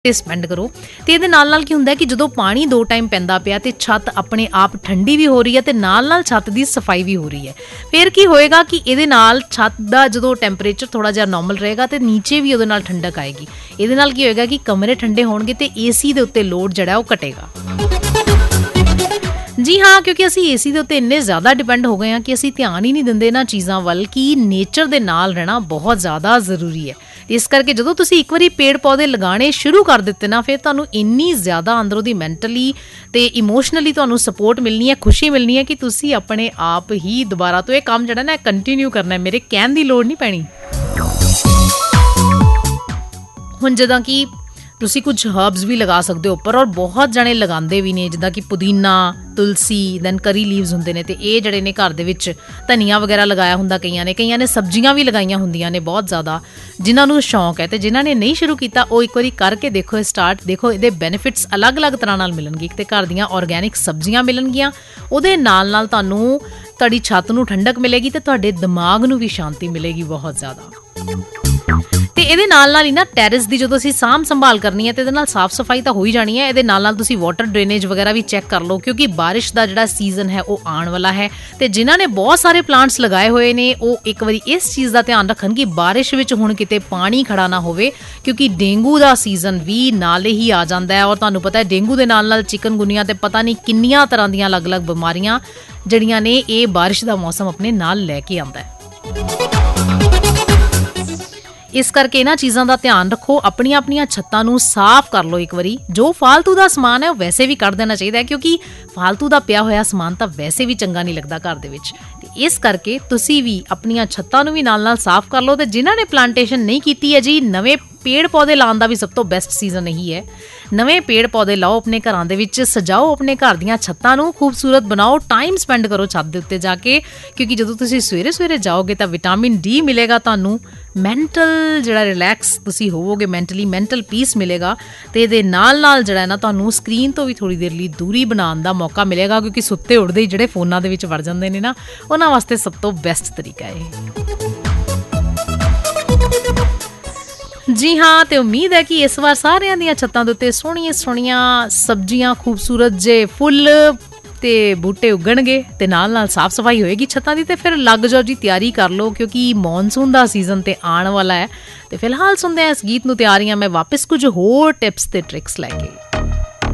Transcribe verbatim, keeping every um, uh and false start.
ਤੇ ਸਪੈਂਡ ਕਰੋ। ਤੇ ਇਹਦੇ ਨਾਲ ਨਾਲ ਕੀ ਹੁੰਦਾ ਕਿ ਜਦੋਂ ਪਾਣੀ ਦੋ ਟਾਈਮ ਪੈਂਦਾ ਪਿਆ ਤੇ ਛੱਤ ਆਪਣੇ ਆਪ ਠੰਡੀ ਵੀ ਹੋ ਰਹੀ ਹੈ ਤੇ ਨਾਲ ਨਾਲ ਛੱਤ ਦੀ ਸਫਾਈ ਵੀ ਹੋ ਰਹੀ ਹੈ। ਫਿਰ ਕੀ ਹੋਏਗਾ ਕਿ ਇਹਦੇ ਨਾਲ ਛੱਤ ਦਾ ਜਦੋਂ ਟੈਂਪਰੇਚਰ ਥੋੜਾ ਜਿਹਾ ਨੋਰਮਲ ਰਹੇਗਾ ਤੇ ਨੀਚੇ ਵੀ ਉਹਦੇ ਨਾਲ ਠੰਡਕ ਆਏਗੀ। ਇਹਦੇ ਨਾਲ ਕੀ ਹੋਏਗਾ ਕਿ ਕਮਰੇ ਠੰਡੇ ਹੋਣਗੇ ਤੇ ਏਸੀ ਦੇ ਉੱਤੇ ਲੋਡ ਜਿਹੜਾ ਉਹ ਘਟੇਗਾ। ਜੀ ਹਾਂ, ਕਿਉਂਕਿ ਅਸੀਂ ਏਸੀ ਦੇ ਉੱਤੇ ਇੰਨੇ ਜ਼ਿਆਦਾ ਡਿਪੈਂਡ ਹੋ ਗਏ ਹਾਂ ਕਿ ਅਸੀਂ ਧਿਆਨ ਹੀ ਨਹੀਂ ਦਿੰਦੇ ਇਹਨਾਂ ਚੀਜ਼ਾਂ ਵੱਲ ਕਿ ਨੇਚਰ ਦੇ ਨਾਲ ਰਹਿਣਾ ਬਹੁਤ ਜ਼ਿਆਦਾ ਜ਼ਰੂਰੀ ਹੈ। ਇਸ ਕਰਕੇ ਜਦੋਂ ਤੁਸੀਂ ਇੱਕ ਵਾਰੀ ਪੇੜ ਪੌਦੇ ਲਗਾਉਣੇ ਸ਼ੁਰੂ ਕਰ ਦਿੱਤੇ ਨਾ, ਫਿਰ ਤੁਹਾਨੂੰ ਇੰਨੀ ਜ਼ਿਆਦਾ ਅੰਦਰੋਂ ਦੀ ਮੈਂਟਲੀ ਤੇ ਇਮੋਸ਼ਨਲੀ ਤੁਹਾਨੂੰ ਸਪੋਰਟ ਮਿਲਣੀ ਹੈ, ਖੁਸ਼ੀ ਮਿਲਣੀ ਹੈ ਕਿ ਤੁਸੀਂ ਆਪਣੇ ਆਪ ਹੀ ਦੁਬਾਰਾ ਤੋਂ ਇਹ ਕੰਮ ਜਿਹੜਾ ਨਾ ਕੰਟੀਨਿਊ ਕਰਨਾ ਹੈ। ਮੇਰੇ ਕਹਿਣ ਦੀ ਲੋੜ ਨਹੀਂ ਪੈਣੀ। ਹੁਣ ਜਿੱਦਾਂ ਕਿ ਤੁਸੀਂ ਕੁਝ ਹਰਬਸ ਵੀ ਲਗਾ ਸਕਦੇ ਹੋ ਉੱਪਰ, ਔਰ ਬਹੁਤ ਜਣੇ ਲਗਾਉਂਦੇ ਵੀ ਨੇ, ਜਿੱਦਾਂ ਕਿ ਪੁਦੀਨਾ, ਤੁਲਸੀ, ਦੈਨ ਕਰੀ ਲੀਵਸ ਹੁੰਦੇ ਨੇ। ਤੇ ਇਹ ਜਿਹੜੇ ਨੇ ਘਰ ਦੇ ਵਿੱਚ ਧਨੀਆ ਵਗੈਰਾ ਲਗਾਇਆ ਹੁੰਦਾ ਕਈਆਂ ਨੇ, ਕਈਆਂ ਨੇ ਸਬਜ਼ੀਆਂ ਵੀ ਲਗਾਈਆਂ ਹੁੰਦੀਆਂ ਨੇ ਬਹੁਤ ਜ਼ਿਆਦਾ, ਜਿਨ੍ਹਾਂ ਨੂੰ ਸ਼ੌਂਕ ਹੈ। ਤੇ ਜਿਨ੍ਹਾਂ ਨੇ ਨਹੀਂ ਸ਼ੁਰੂ ਕੀਤਾ ਉਹ ਇੱਕ ਵਾਰੀ ਕਰਕੇ ਦੇਖੋ, ਇਹ ਸਟਾਰਟ ਦੇਖੋ, ਇਹਦੇ ਬੈਨੀਫਿਟਸ ਅਲੱਗ-ਅਲੱਗ ਤਰ੍ਹਾਂ ਨਾਲ ਮਿਲਣਗੇ। ਇੱਕ ਤੇ ਘਰ ਦੀਆਂ ਔਰਗੈਨਿਕ ਸਬਜ਼ੀਆਂ ਮਿਲਣਗੀਆਂ, ਉਹਦੇ ਨਾਲ ਨਾਲ ਤੁਹਾਨੂੰ ਤੁਹਾਡੀ ਛੱਤ ਨੂੰ ਠੰਡਕ ਮਿਲੇਗੀ ਤੇ ਤੁਹਾਡੇ ਦਿਮਾਗ ਨੂੰ ਵੀ ਸ਼ਾਂਤੀ ਮਿਲੇਗੀ ਬਹੁਤ ਜ਼ਿਆਦਾ। ਤੇ ਇਹਦੇ ਨਾਲ ਨਾਲ ਹੀ ਨਾ ਟੈਰਿਸ ਦੀ ਜਦੋਂ ਅਸੀਂ ਸਾਂਭ ਸੰਭਾਲ ਕਰਨੀ ਹੈ ਤੇ ਇਹਦੇ ਨਾਲ ਸਾਫ਼ ਸਫਾਈ ਤਾਂ ਹੋ ਹੀ ਜਾਣੀ ਹੈ। ਇਹਦੇ ਨਾਲ ਨਾਲ ਤੁਸੀਂ ਵਾਟਰ ਡਰੇਨੇਜ ਵਗੈਰਾ ਵੀ ਚੈੱਕ ਕਰ ਲਓ, ਕਿਉਂਕਿ ਬਾਰਿਸ਼ ਦਾ ਜਿਹੜਾ ਸੀਜ਼ਨ ਹੈ ਉਹ ਆਉਣ ਵਾਲਾ ਹੈ। ਤੇ ਜਿਨ੍ਹਾਂ ਨੇ ਬਹੁਤ ਸਾਰੇ ਪਲਾਂਟਸ ਲਗਾਏ ਹੋਏ ਨੇ ਉਹ ਇੱਕ ਵਾਰੀ ਇਸ ਚੀਜ਼ ਦਾ ਧਿਆਨ ਰੱਖਣ ਕਿ ਬਾਰਿਸ਼ ਵਿੱਚ ਹੁਣ ਕਿਤੇ ਪਾਣੀ ਖੜਾ ਨਾ ਹੋਵੇ, ਕਿਉਂਕਿ ਡੇਂਗੂ ਦਾ ਸੀਜ਼ਨ ਵੀ ਨਾਲੇ ਹੀ ਆ ਜਾਂਦਾ ਹੈ। ਔਰ ਤੁਹਾਨੂੰ ਪਤਾ ਹੈ ਡੇਂਗੂ ਦੇ ਨਾਲ ਨਾਲ ਚਿਕਨਗੁਨੀਆ ਤੇ ਪਤਾ ਨਹੀਂ ਕਿੰਨੀਆਂ ਤਰ੍ਹਾਂ ਦੀਆਂ ਅਲੱਗ-ਅਲੱਗ ਬਿਮਾਰੀਆਂ ਜਿਹੜੀਆਂ ਨੇ ਇਹ ਬਾਰਿਸ਼ ਦਾ ਮੌਸਮ ਆਪਣੇ ਨਾਲ ਲੈ ਕੇ ਆਉਂਦਾ ਹੈ। ਇਸ ਕਰਕੇ ਇਹਨਾਂ ਚੀਜ਼ਾਂ ਦਾ ਧਿਆਨ ਰੱਖੋ। ਆਪਣੀਆਂ ਆਪਣੀਆਂ ਛੱਤਾਂ ਨੂੰ ਸਾਫ਼ ਕਰ ਲਓ ਇੱਕ ਵਾਰੀ। ਜੋ ਫਾਲਤੂ ਦਾ ਸਮਾਨ ਹੈ ਉਹ ਵੈਸੇ ਵੀ ਕੱਢ ਦੇਣਾ ਚਾਹੀਦਾ ਹੈ, ਕਿਉਂਕਿ ਫਾਲਤੂ ਦਾ ਪਿਆ ਹੋਇਆ ਸਮਾਨ ਤਾਂ ਵੈਸੇ ਵੀ ਚੰਗਾ ਨਹੀਂ ਲੱਗਦਾ ਘਰ ਦੇ ਵਿੱਚ। ਤੇ ਇਸ ਕਰਕੇ ਤੁਸੀਂ ਵੀ ਆਪਣੀਆਂ ਛੱਤਾਂ ਨੂੰ ਵੀ ਨਾਲ ਨਾਲ ਸਾਫ਼ ਕਰ ਲਓ। ਤੇ ਜਿਨ੍ਹਾਂ ਨੇ ਪਲਾਂਟੇਸ਼ਨ ਨਹੀਂ ਕੀਤੀ ਹੈ ਜੀ, ਨਵੇਂ ਪੇੜ ਪੌਦੇ ਲਾਉਣ ਦਾ ਵੀ ਸਭ ਤੋਂ ਬੈਸਟ ਸੀਜ਼ਨ ਇਹੀ ਹੈ। ਨਵੇਂ ਪੇੜ ਪੌਦੇ ਲਾਓ, ਆਪਣੇ ਘਰਾਂ ਦੇ ਵਿੱਚ ਸਜਾਓ, ਆਪਣੇ ਘਰ ਦੀਆਂ ਛੱਤਾਂ ਨੂੰ ਖੂਬਸੂਰਤ ਬਣਾਓ, ਟਾਈਮ ਸਪੈਂਡ ਕਰੋ ਛੱਤ ਦੇ ਉੱਤੇ ਜਾ ਕੇ, ਕਿਉਂਕਿ ਜਦੋਂ ਤੁਸੀਂ ਸਵੇਰੇ ਸਵੇਰੇ ਜਾਓਗੇ ਤਾਂ ਵਿਟਾਮਿਨ ਡੀ ਮਿਲੇਗਾ ਤੁਹਾਨੂੰ, ਮੈਂਟਲ ਜਿਹੜਾ ਰਿਲੈਕਸ ਤੁਸੀਂ ਹੋਵੋਗੇ, ਮੈਂਟਲੀ ਮੈਂਟਲ ਪੀਸ ਮਿਲੇਗਾ। ਤੇ ਇਹਦੇ ਨਾਲ ਨਾਲ ਜਿਹੜਾ ਨਾ ਤੁਹਾਨੂੰ ਸਕਰੀਨ ਤੋਂ ਵੀ ਥੋੜ੍ਹੀ ਦੇਰ ਲਈ ਦੂਰੀ ਬਣਾਉਣ ਦਾ ਮੌਕਾ ਮਿਲੇਗਾ, ਕਿਉਂਕਿ ਸੁੱਤੇ ਉੱਠਦੇ ਹੀ ਜਿਹੜੇ ਫੋਨਾਂ ਦੇ ਵਿੱਚ ਵੜ ਜਾਂਦੇ ਨੇ ਨਾ, ਉਹਨਾਂ ਵਾਸਤੇ ਸਭ ਤੋਂ ਬੈਸਟ ਤਰੀਕਾ ਹੈ। ਜੀ ਹਾਂ, ਤੇ ਉਮੀਦ ਹੈ ਕਿ ਇਸ ਵਾਰ ਸਾਰਿਆਂ ਦੀਆਂ ਛੱਤਾਂ ਦੇ ਉੱਤੇ ਸੋਹਣੀਆਂ ਸੋਹਣੀਆਂ ਸਬਜ਼ੀਆਂ, ਖੂਬਸੂਰਤ ਜੇ ਫੁੱਲ ਤੇ ਬੂਟੇ ਉੱਗਣਗੇ ਤੇ ਨਾਲ ਨਾਲ ਸਾਫ਼ ਸਫਾਈ ਹੋਏਗੀ ਛੱਤਾਂ ਦੀ। ਤੇ ਫਿਰ ਲੱਗ ਜਾਓ ਜੀ, ਤਿਆਰੀ ਕਰ ਲਓ, ਕਿਉਂਕਿ ਮੌਨਸੂਨ ਦਾ ਸੀਜ਼ਨ ਤੇ ਆਉਣ ਵਾਲਾ ਹੈ। ਤੇ ਫਿਲਹਾਲ ਸੁਣਦੇ ਹਾਂ ਇਸ ਗੀਤ ਨੂੰ, ਤਿਆਰੀਆਂ ਮੈਂ ਵਾਪਸ ਕੁਝ ਹੋਰ ਟਿਪਸ ਤੇ ਟ੍ਰਿਕਸ ਲੈ ਕੇ।